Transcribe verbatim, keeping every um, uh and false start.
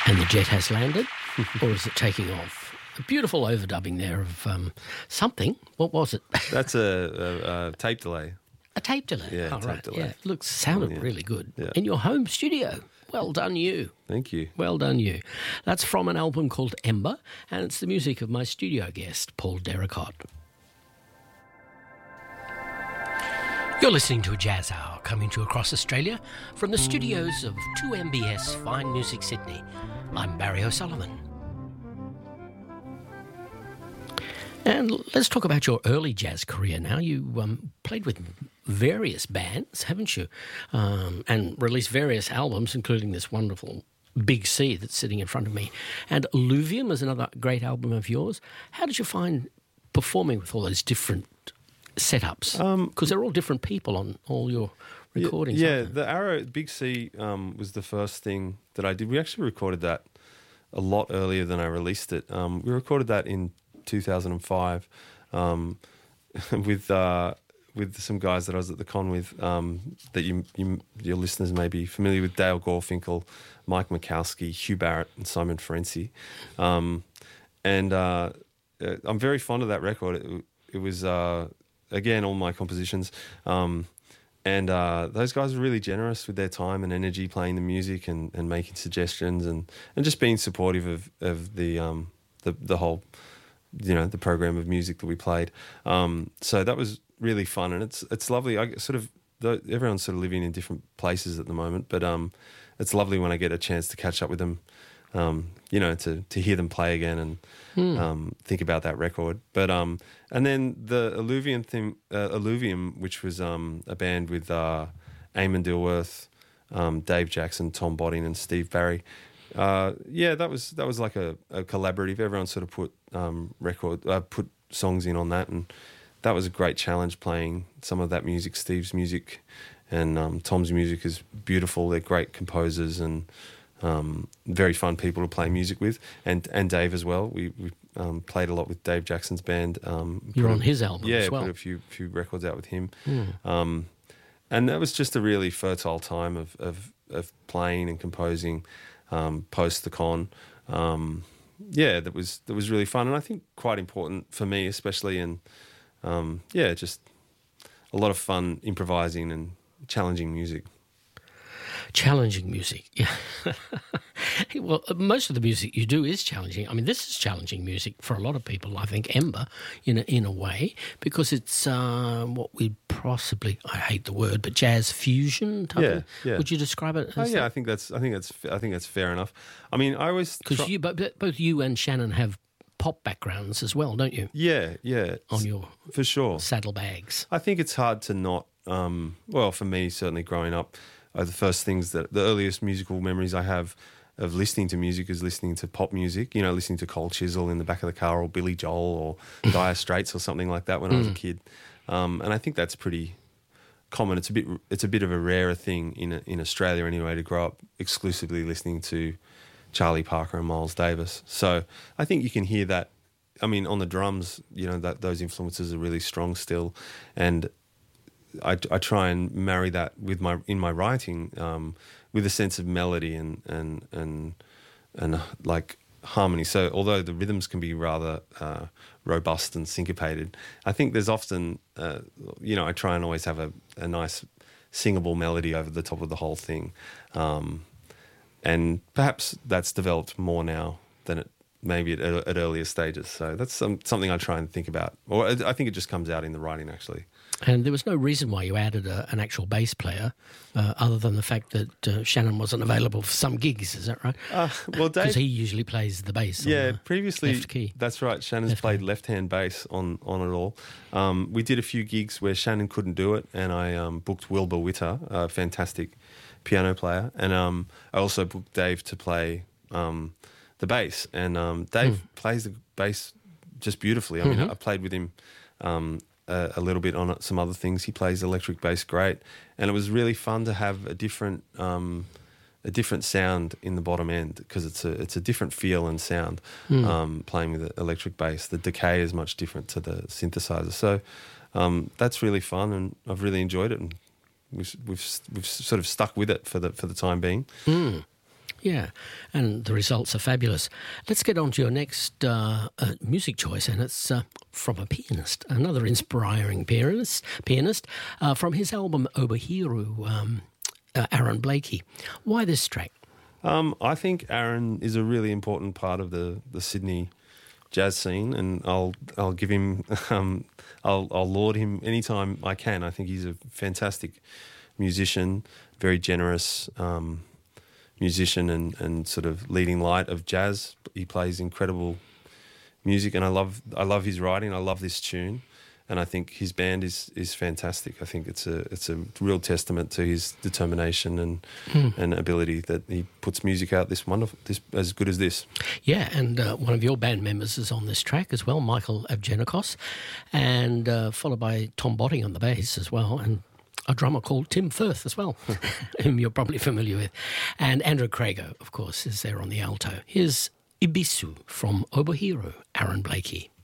And the jet has landed, or is it taking off? A beautiful overdubbing there of um, something. What was it? That's a, a, a tape delay. A tape delay. Yeah, oh, tape right. delay. Yeah, it looks sounded Oh, yeah. really good Yeah. in your home studio. Well done, you. Thank you. Well done, you. That's from an album called Ember, and it's the music of my studio guest, Paul Derricott. You're listening to a Jazz Hour coming to you across Australia from the studios of two M B S Fine Music Sydney. I'm Barry O'Sullivan. And let's talk about your early jazz career now. You um, played with various bands, haven't you? Um, and released various albums, including this wonderful Big C that's sitting in front of me. And Alluvium is another great album of yours. How did you find performing with all those different setups? Because they're all different people on all your recordings. Yeah, aren't the Arrow Big C um, was the first thing that I did. We actually recorded that a lot earlier than I released it. Um, we recorded that in two thousand five um, with uh, with some guys that I was at the con with um, that you, you your listeners may be familiar with: Dale Gorfinkel, Mike Mikowski, Hugh Barrett, and Simon Ferenczi. Um, and uh, I'm very fond of that record. It, it was uh, again all my compositions. Um, And uh, those guys were really generous with their time and energy playing the music and, and making suggestions and, and just being supportive of, of the, um, the the whole, you know, the program of music that we played. Um, so that was really fun, and it's it's lovely. I sort of the, everyone's sort of living in different places at the moment, but um, it's lovely when I get a chance to catch up with them. Um, you know, to to hear them play again and Hmm. um, think about that record. But um, and then the Alluvium thing, uh, Alluvium, which was um, a band with uh, Eamon Dilworth, um, Dave Jackson, Tom Bodding, and Steve Barry. Uh, yeah, that was that was like a, a collaborative. Everyone sort of put um, record, uh, put songs in on that, and that was a great challenge playing some of that music. Steve's music and um, Tom's music is beautiful. They're great composers and. Um, very fun people to play music with, and and Dave as well. We we um, played a lot with Dave Jackson's band. Um, You're put on a- his album yeah, as well. put a few few records out with him, Hmm. um, and that was just a really fertile time of of, of playing and composing um, post the con. Um, yeah, that was that was really fun, and I think quite important for me, especially. And um, yeah, just a lot of fun improvising and challenging music. Challenging music, yeah. Well, most of the music you do is challenging. I mean, this is challenging music for a lot of people, I think, Ember, in a, in a way, because it's uh, what we possibly, I hate the word, but jazz fusion type Yeah, of, yeah. Would you describe it Oh as yeah, I think that's I think that's I think that's fair enough. I mean, I always Because try- you, both, both you and Shannon have pop backgrounds as well, don't you, yeah, yeah, on your for sure. saddlebags? I think it's hard to not. Um, well, for me, certainly growing up, uh, the first things that the earliest musical memories I have of listening to music is listening to pop music. You know, listening to Cold Chisel in the back of the car, or Billy Joel, or Dire Straits, or something like that when I was a kid. Um, and I think that's pretty common. It's a bit. It's a bit of a rarer thing in in Australia anyway to grow up exclusively listening to Charlie Parker and Miles Davis. So I think you can hear that. I mean, on the drums, you know, that those influences are really strong still, and I, I try and marry that with my in my writing um, with a sense of melody and and and and uh, like harmony. So although the rhythms can be rather uh, robust and syncopated, I think there's often uh, you know I try and always have a, a nice singable melody over the top of the whole thing, um, and perhaps that's developed more now than it maybe at, at earlier stages. So that's some, something I try and think about, or I I think it just comes out in the writing actually. And there was no reason why you added a, an actual bass player, uh, other than the fact that uh, Shannon wasn't available for some gigs. Is that right? Uh, well, Because Dave, he usually plays the bass. on yeah, the previously, left key. that's right. Shannon's Left played hand. left-hand bass on, on it all. Um, we did a few gigs where Shannon couldn't do it, and I um, booked Wilbur Witter, a fantastic piano player, and um, I also booked Dave to play um, the bass. And um, Dave Hmm. plays the bass just beautifully. I mean, Mhm. I played with him um, a, a little bit on some other things. He plays electric bass great, and it was really fun to have a different um, a different sound in the bottom end, because it's a it's a different feel and sound Hmm. um, playing with the electric bass. The decay is much different to the synthesizer, so um, that's really fun, and I've really enjoyed it, and we've we've we've sort of stuck with it for the for the time being. Mm. Yeah, and the results are fabulous. Let's get on to your next uh, uh, music choice, and it's uh, from a pianist, another inspiring pianist, pianist uh, from his album Obuhiru, um, uh, Aaron Blakey. Why this track? Um, I think Aaron is a really important part of the, the Sydney jazz scene, and I'll I'll give him um, I'll I'll laud him anytime I can. I think he's a fantastic musician, very generous um, musician, and, and sort of leading light of jazz. He plays incredible music, and I love I love his writing. I love this tune, and I think his band is is fantastic. I think it's a it's a real testament to his determination and mm. and ability that he puts music out this wonderful, this as good as this. Yeah, and uh, one of your band members is on this track as well, Michael Avgenikos, and uh, followed by Tom Botting on the bass as well, and a drummer called Tim Firth as well, whom you're probably familiar with. And Andrew Crago, of course, is there on the alto. Here's Ibisu from Obuhiru, Aaron Blakey.